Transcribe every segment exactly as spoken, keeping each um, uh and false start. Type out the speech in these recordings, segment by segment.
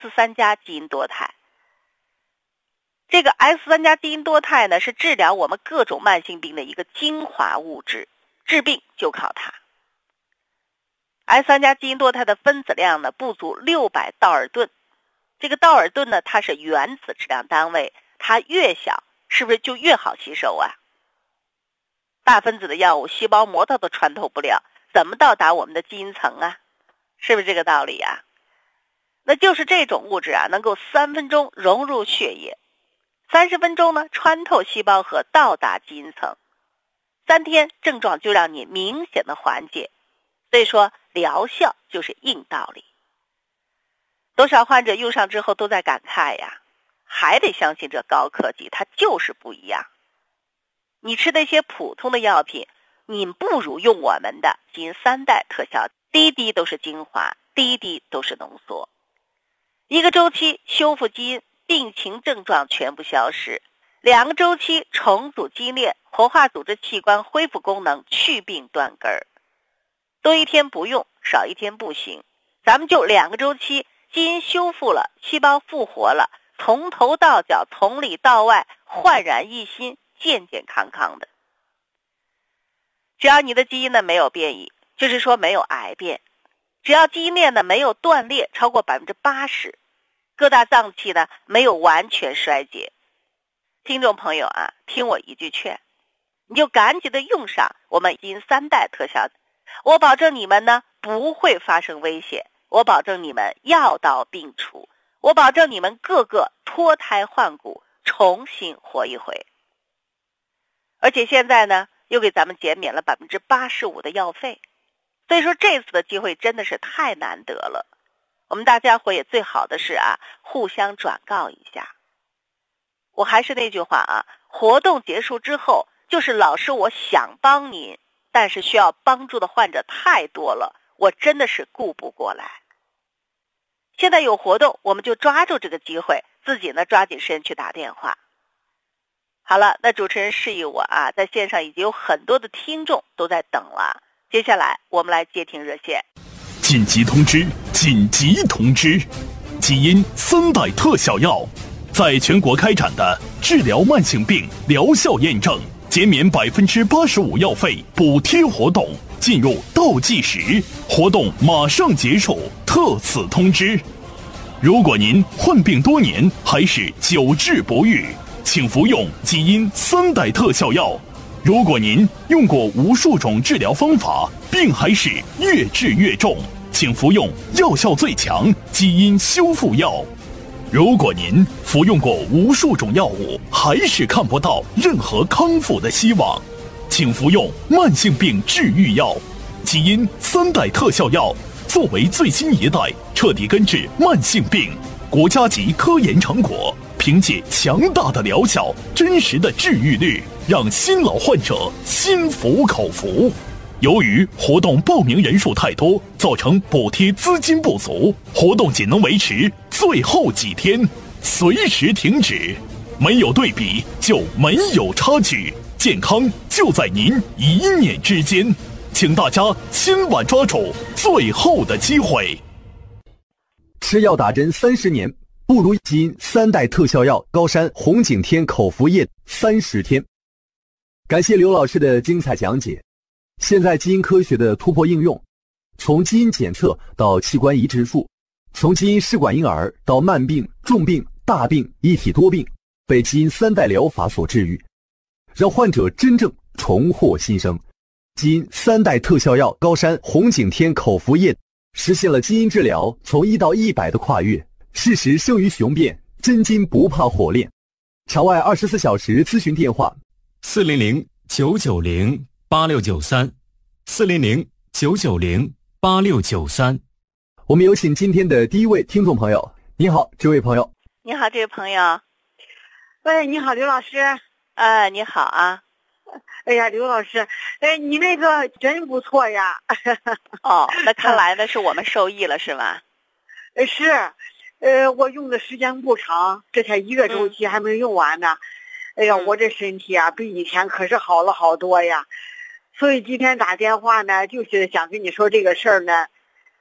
三 加基因多肽。这个 S 三 加基因多肽呢，是治疗我们各种慢性病的一个精华物质，治病就靠它。S 三 加基因多肽的分子量呢不足六百道尔顿，这个道尔顿呢它是原子质量单位，它越小是不是就越好吸收啊？大分子的药物细胞膜它都穿透不了，怎么到达我们的基因层啊？是不是这个道理啊？那就是这种物质啊能够三分钟融入血液，三十分钟呢穿透细胞核到达基因层，三天症状就让你明显的缓解。所以说疗效就是硬道理。多少患者用上之后都在感慨呀，还得相信这高科技，它就是不一样。你吃那些普通的药品，你不如用我们的基因三代特效，滴滴都是精华，滴滴都是浓缩，一个周期修复基因，病情症状全部消失，两个周期重组基因链，活化组织器官恢复功能，去病断根儿。多一天不用，少一天不行，咱们就两个周期，基因修复了，细胞复活了，从头到脚，从里到外焕然一新，健健康康的。只要你的基因呢没有变异，就是说没有癌变，只要基因链呢没有断裂超过 百分之八十， 各大脏器呢没有完全衰竭，听众朋友啊，听我一句劝，你就赶紧的用上我们基因三代特效，我保证你们呢不会发生危险，我保证你们药到病除，我保证你们个个脱胎换骨，重新活一回。而且现在呢又给咱们减免了 百分之八十五 的药费，所以说这次的机会真的是太难得了。我们大家伙也最好的是啊互相转告一下。我还是那句话啊，活动结束之后就是老师我想帮您，但是需要帮助的患者太多了，我真的是顾不过来。现在有活动，我们就抓住这个机会，自己呢抓紧时间去打电话。好了，那主持人示意我啊，在线上已经有很多的听众都在等了，接下来我们来接听热线。 紧急通知！紧急通知！基因三代特效药在全国开展的治疗慢性病疗效验证减免 百分之八十五 药费补贴活动进入倒计时，活动马上结束，特此通知。如果您患病多年还是久治不愈，请服用基因三代特效药。如果您用过无数种治疗方法，病还是越治越重，请服用药效最强基因修复药。如果您服用过无数种药物，还是看不到任何康复的希望，请服用慢性病治愈药基因三代特效药。作为最新一代彻底根治慢性病国家级科研成果，凭借强大的疗效、真实的治愈率，让新老患者心服口服。由于活动报名人数太多，造成补贴资金不足，活动仅能维持最后几天，随时停止。没有对比就没有差距，健康就在您一念之间，请大家千万抓住最后的机会。 吃药打针三十年，不如基因三代特效药高山红景天口服液三十天。感谢刘老师的精彩讲解。现在基因科学的突破应用，从基因检测到器官移植术，从基因试管婴儿到慢病、重病、大病一体多病，被基因三代疗法所治愈，让患者真正重获新生。基因三代特效药高山红景天口服液实现了基因治疗从一到一百的跨越，事实胜于雄辩，真金不怕火炼。场外二十四小时咨询电话： 四零零九九零八六九三，四零零九九零八六九三。 我们有请今天的第一位听众朋友。你好，这位朋友。 你好，这位朋友。 喂，你好，刘老师。 呃，你好啊。 哎呀，刘老师，哎，你那个真不错呀。 哦，那看来呢是我们受益了是吧？ 呃，是，呃，我用的时间不长，这才一个周期还没用完呢。嗯、哎呀，我这身体啊比以前可是好了好多呀。所以今天打电话呢，就是想跟你说这个事儿呢。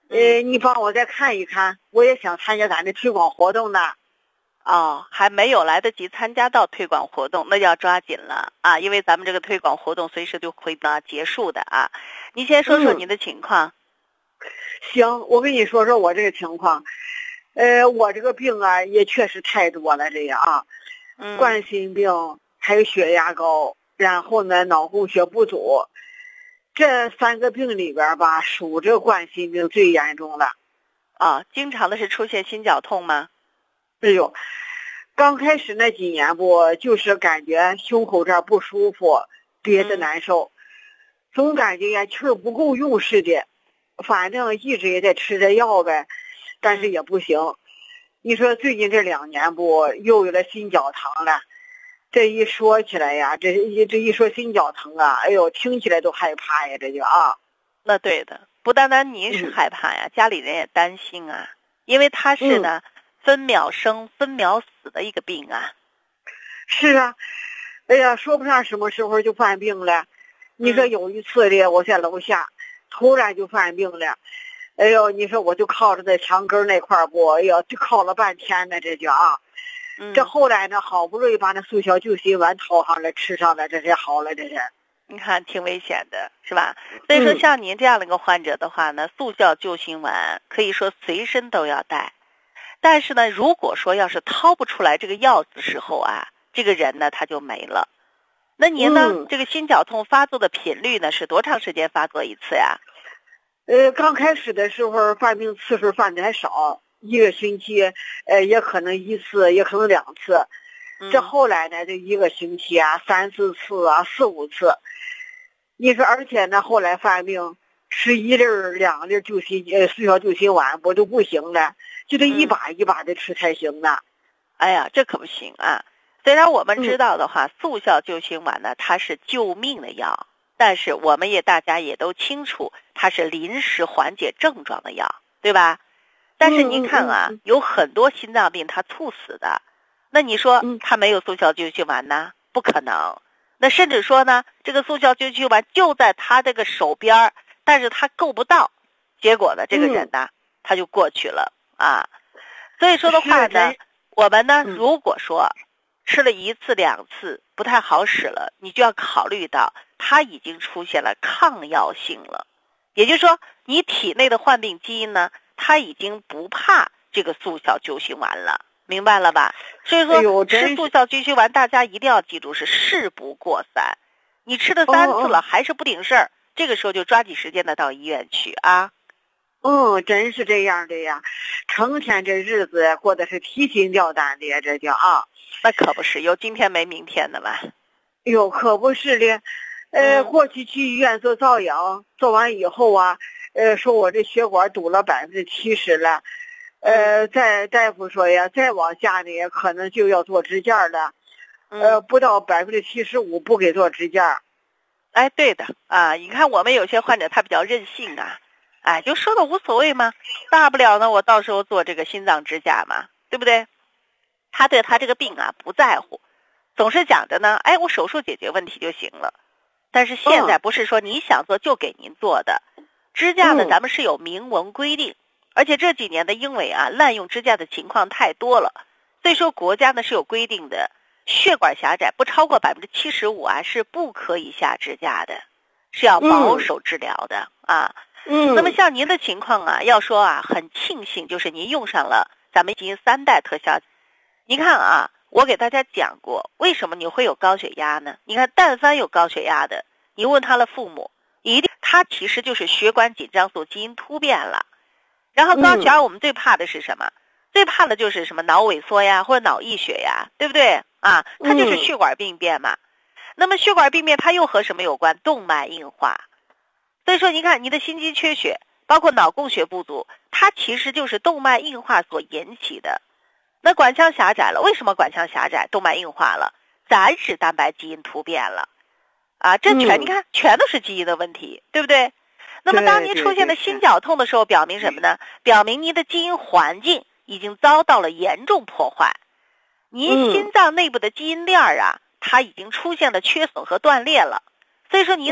呃，你帮我再看一看，我也想参加咱的推广活动呢。 哦，还没有来得及参加到推广活动，那就要抓紧了啊！因为咱们这个推广活动随时就会呢结束的啊。你先说说您的情况。 嗯、行，我跟你说说我这个情况。呃，我这个病啊，也确实太多了，这个啊， 嗯， 冠心病，还有血压高，然后呢，脑供血不足，这三个病里边吧，属这冠心病最严重了。 啊，经常的是出现心绞痛吗？ 哎呦，刚开始那几年不就是感觉胸口这儿不舒服，憋得难受，嗯、总感觉呀气儿不够用似的，反正一直也在吃着药呗，但是也不行。你说最近这两年不又有了心绞疼了，这一说起来呀，这一这一说心绞疼啊，哎呦，听起来都害怕呀，这就啊。 那对的，不单单您是害怕呀，嗯、家里人也担心啊，因为他是呢。嗯分秒生分秒死的一个病啊。 是啊，哎呀，说不上什么时候就犯病了。你说有一次的，我在楼下突然就犯病了，哎呦，你说我就靠着在墙根那块不，哎呦，就靠了半天呢，这就啊。 嗯、 这后来呢，好不容易把那速效救心丸掏上来吃上了，这才好了，这是。 你看挺危险的，是吧？所以说像您这样的一个患者的话呢，嗯、速效救心丸可以说随身都要带。但是呢，如果说要是掏不出来这个药的时候啊，这个人呢他就没了。那您呢，嗯、这个心绞痛发作的频率呢是多长时间发作一次呀？ 呃，刚开始的时候犯病次数犯的还少，一个星期，呃，也可能一次，也可能两次。嗯、这后来呢，这一个星期啊，三四次啊，四五次。你说，而且呢，后来犯病吃一粒儿、两粒救心呃速效救心丸不就不行了。就得一把一把的吃才行呢。 嗯、哎呀，这可不行啊！虽然我们知道的话，嗯、速效救心丸呢，它是救命的药，但是我们也大家也都清楚，它是临时缓解症状的药，对吧？但是您看啊，嗯嗯嗯、有很多心脏病它猝死的，那你说它没有速效救心丸呢？不可能。那甚至说呢，这个速效救心丸就在他这个手边，但是他够不到，结果呢，这个人呢，嗯、他就过去了。啊，所以说的话呢，我们呢，嗯、如果说吃了一次两次不太好使了，你就要考虑到它已经出现了抗药性了，也就是说，你体内的患病基因呢，它已经不怕这个速效救心丸了，明白了吧？所以说，吃速效救心丸，大家一定要记住是事不过三。你吃了三次了，哦、还是不顶事儿，这个时候就抓紧时间的到医院去啊。 嗯，真是这样的呀，成天这日子过得是提心吊胆的呀，这叫啊。 那可不是，有今天没明天的嘛。 哟，可不是的，呃，嗯、过去去医院做造影，做完以后啊，呃，说我这血管堵了百分之七十了，呃，再大夫说呀，再往下呢，可能就要做支架了，嗯、呃，不到百分之七十五不给做支架。 哎，对的啊，你看我们有些患者他比较任性啊。哎，就说的无所谓嘛，大不了呢，我到时候做这个心脏支架嘛，对不对？他对他这个病啊不在乎，总是讲着呢，哎，我手术解决问题就行了。但是现在不是说你想做就给您做的，嗯、支架呢，咱们是有明文规定，而且这几年的因为啊滥用支架的情况太多了，所以说国家呢是有规定的，血管狭窄不超过百分之七十五啊是不可以下支架的，是要保守治疗的、嗯、啊。嗯，那么像您的情况啊，要说啊，很庆幸就是您用上了咱们进行三代特效。您看啊，我给大家讲过，为什么你会有高血压呢？你看，但凡有高血压的，你问他的父母，一定他其实就是血管紧张素基因突变了。然后高血压我们最怕的是什么？嗯、最怕的就是什么脑萎缩呀，或者脑溢血呀，对不对啊？它就是血管病变嘛。嗯、那么血管病变它又和什么有关？动脉硬化。所以说，您看，你的心肌缺血，包括脑供血不足，它其实就是动脉硬化所引起的。那管腔狭窄了，为什么管腔狭窄、动脉硬化了？咱是蛋白基因突变了，啊，这全、嗯、你看，全都是基因的问题，对不对？那么，当您出现了心绞痛的时候，表明什么呢？表明您的基因环境已经遭到了严重破坏，您心脏内部的基因链啊，它已经出现了缺损和断裂了。所以说，您